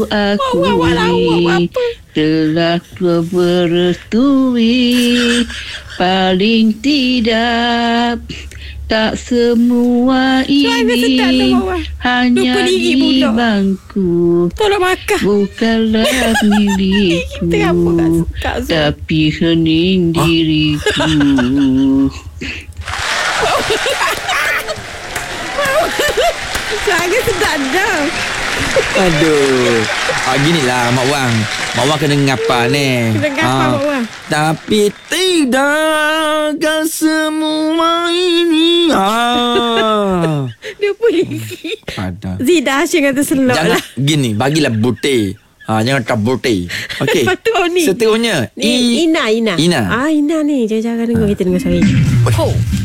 ku akui telah kau berestui. Paling tidak tak semua ini hanya di bangku. Tolong makan. Bukanlah milikku, tapi hening diriku. Sangat sedap dah. Aduh. Ginilah Mak Wang. Mak Wang kena ngapa ni? Kena ngapa Mak Wang? Tapi tidakkan semua ini. Dia pergi. Ada. Zida asyik kata selok Jangan lah. gini, bagilah butir. Jangan tak butir. Okey. Betul ni. Seterusnya Ina. Ina ni. Jangan-jangan dengar kita dengar suara.